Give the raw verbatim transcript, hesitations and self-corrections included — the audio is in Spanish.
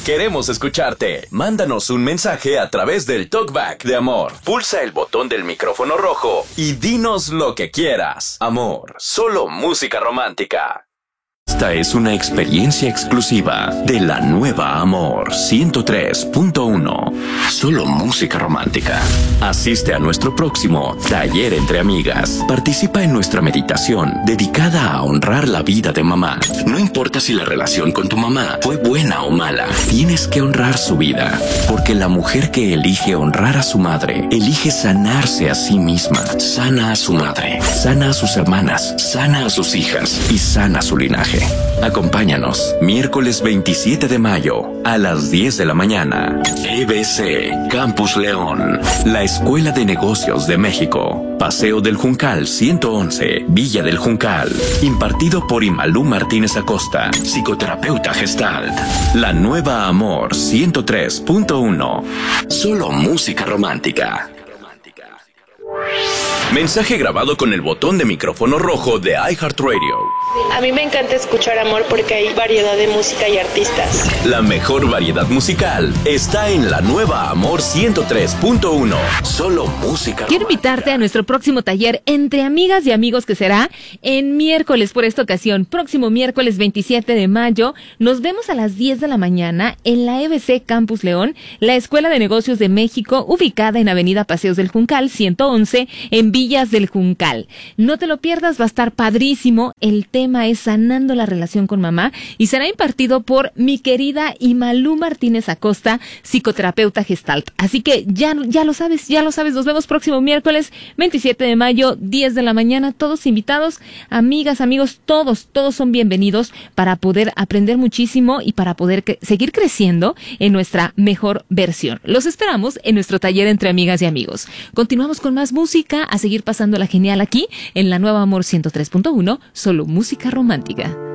Queremos escucharte. Mándanos un mensaje a través del Talkback de Amor. Pulsa el botón del micrófono rojo y dinos lo que quieras. Amor, solo música romántica. Esta es una experiencia exclusiva de la nueva Amor ciento tres punto uno. Solo música romántica. Asiste a nuestro próximo Taller Entre Amigas. Participa en nuestra meditación dedicada a honrar la vida de mamá. No importa si la relación con tu mamá fue buena o mala, tienes que honrar su vida. Porque la mujer que elige honrar a su madre, elige sanarse a sí misma. Sana a su madre, sana a sus hermanas, sana a sus hijas y sana su linaje. Acompáñanos miércoles veintisiete de mayo a las diez de la mañana. E B C Campus León, la Escuela de Negocios de México. Paseo del Juncal ciento once, Villa del Juncal. Impartido por Imalú Martínez Acosta, psicoterapeuta Gestalt. La nueva Amor ciento tres punto uno. Solo música romántica. Mensaje grabado con el botón de micrófono rojo de iHeartRadio. A mí me encanta escuchar Amor porque hay variedad de música y artistas. La mejor variedad musical está en la nueva Amor ciento tres punto uno. Solo música. Quiero invitarte a nuestro próximo taller Entre Amigas y Amigos, que será en miércoles por esta ocasión. Próximo miércoles veintisiete de mayo. Nos vemos a las diez de la mañana en la E B C Campus León, la Escuela de Negocios de México, ubicada en Avenida Paseos del Juncal ciento once, en Villas del Juncal. No te lo pierdas, va a estar padrísimo. El tema es Sanando la Relación con Mamá y será impartido por mi querida Imalú Martínez Acosta, psicoterapeuta Gestalt. Así que ya, ya lo sabes, ya lo sabes. Nos vemos próximo miércoles veintisiete de mayo, diez de la mañana. Todos invitados, amigas, amigos, todos, todos son bienvenidos para poder aprender muchísimo y para poder que, seguir creciendo en nuestra mejor versión. Los esperamos en nuestro taller Entre Amigas y Amigos. Continuamos con más música, a seguir pasándola genial aquí en la nueva Amor ciento tres punto uno, solo música romántica.